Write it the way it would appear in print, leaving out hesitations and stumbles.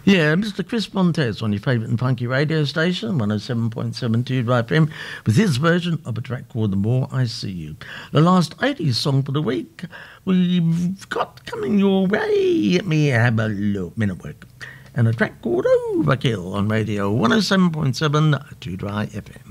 Yeah, Mr. Chris Montez on your favourite and funky radio station, 107.72 FM, with his version of a track called The More I See You. The last 80s song for the week we've got coming your way. Let me have a look. Minute work. And a track called Overkill on radio 107.7 2 Dry FM.